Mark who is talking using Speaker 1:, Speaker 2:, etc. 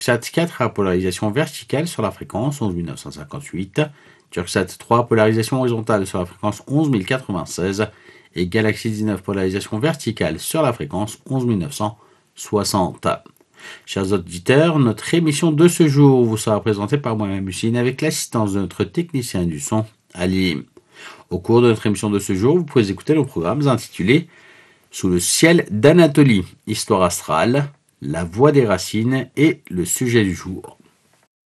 Speaker 1: CubeSat 4 à polarisation verticale sur la fréquence 11958, CubeSat 3 polarisation horizontale sur la fréquence 11096 et Galaxy 19 polarisation verticale sur la fréquence 11960. Chers auditeurs, notre émission de ce jour vous sera présentée par moi-même, Lucine, avec l'assistance de notre technicien du son, Ali. Au cours de notre émission de ce jour, vous pouvez écouter nos programmes intitulés Sous le ciel d'Anatolie, Histoire astrale, La voix des racines et le sujet du jour.